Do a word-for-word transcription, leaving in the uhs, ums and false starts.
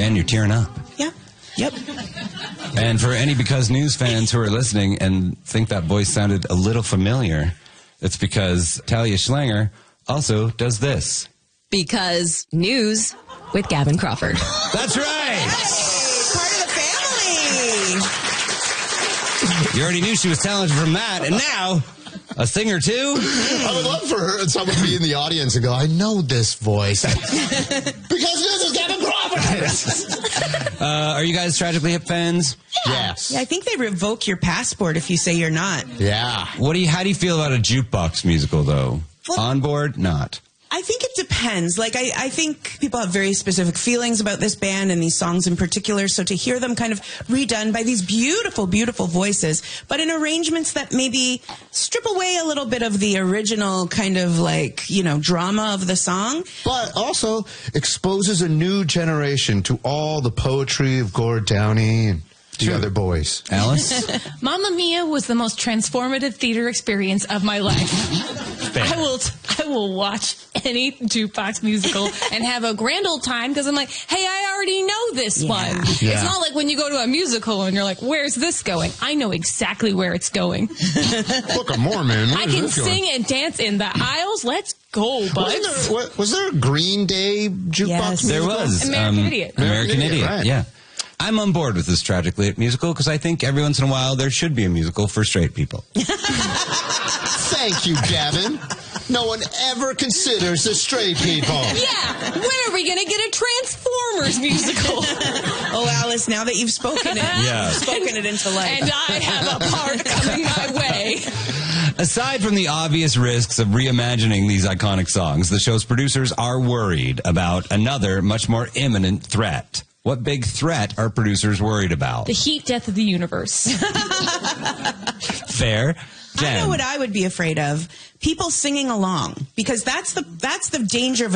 Jen, you're tearing up. Yeah. Yep. And for any Because News fans who are listening and think that voice sounded a little familiar, it's because Talia Schlanger also does this. Because News with Gavin Crawford. That's right. Hey, part of the family. You already knew she was talented from that, and now a singer too? I would love for her and someone to be in the audience and go, I know this voice. Because this is Gavin Crawford. uh, are you guys Tragically Hip fans? Yes. Yeah, I think they revoke your passport if you say you're not. Yeah. What do you? How do you feel about a jukebox musical, though? Well, On board? Not. I think it depends. Like, I, I think people have very specific feelings about this band and these songs in particular. So to hear them kind of redone by these beautiful, beautiful voices, but in arrangements that maybe strip away a little bit of the original kind of like, you know, drama of the song. But also exposes a new generation to all the poetry of Gord Downie and the True. other boys. Alice? Mamma Mia was the most transformative theater experience of my life. Fair. I will t- I will watch any jukebox musical and have a grand old time because I'm like, hey, I already know this Yeah. one. Yeah. It's not like when you go to a musical and you're like, where's this going? I know exactly where it's going. Book of Mormon. Where I is can this going? sing and dance in the aisles. Let's go, Wasn't buds. there, what, was there a Green Day jukebox Yes. There musical? was. American Idiot. American, American Idiot, Idiot, right. yeah. I'm on board with this Tragically Hip musical because I think every once in a while there should be a musical for straight people. Thank you, Gavin. No one ever considers the straight people. Yeah. When are we going to get a Transformers musical? Oh, Alice, now that you've spoken it, Yeah. you've spoken it into life. And I have a part coming my way. Aside from the obvious risks of reimagining these iconic songs, the show's producers are worried about another much more imminent threat. What big threat are producers worried about? The heat death of the universe. Fair. I Jen. know what I would be afraid of. People singing along, because that's the that's the danger of